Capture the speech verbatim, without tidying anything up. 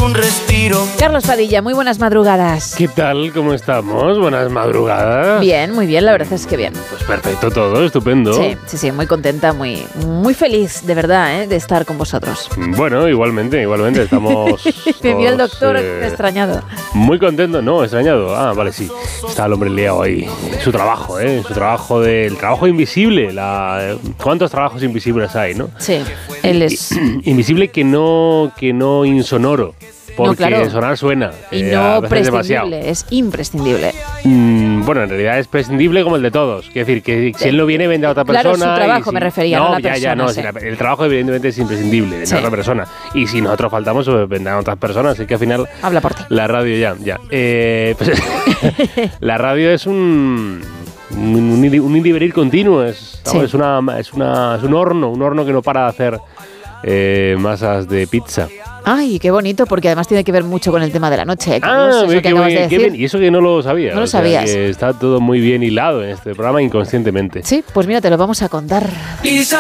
un respiro. Carlos Padilla, muy buenas madrugadas. ¿Qué tal? ¿Cómo estamos? Buenas madrugadas. Bien, muy bien, la verdad es que bien. Pues perfecto todo, estupendo. Sí, sí, sí, muy contenta, muy, muy feliz, de verdad, ¿eh? de estar con vosotros. Bueno, igualmente, igualmente, estamos... Me mira el doctor eh, extrañado. Muy contento, no, extrañado. Ah, vale, sí. Está el hombre liado ahí. Su trabajo, ¿eh? Su trabajo del trabajo invisible. La, ¿Cuántos trabajos invisibles hay, no? Sí, él es... Invisible que no, que no insonoro. Porque no, claro. sonar suena. Y eh, no es prescindible, es imprescindible. Mm, bueno, en realidad es prescindible como el de todos. Quiero decir, que si él no viene, vende a otra persona. Claro, su trabajo si, me refería, no, no la ya, persona. Ya, no, sí. si la, el trabajo evidentemente es imprescindible, de sí. otra persona. Y si nosotros faltamos, pues vendrán otras personas. Así que al final... Habla por ti. La radio ya, ya. Eh, pues, la radio es un... Un, un, un ir y venir continuo. Es, sí. es, una, es, una, es un horno, un horno que no para de hacer eh, masas de pizza. Ay, qué bonito, porque además tiene que ver mucho con el tema de la noche. Ah, eso qué que acabas bien, de qué decir. bien. Y eso que no lo sabía. No lo o sea, sabías. Que está todo muy bien hilado en este programa inconscientemente. Sí, pues mira, te lo vamos a contar.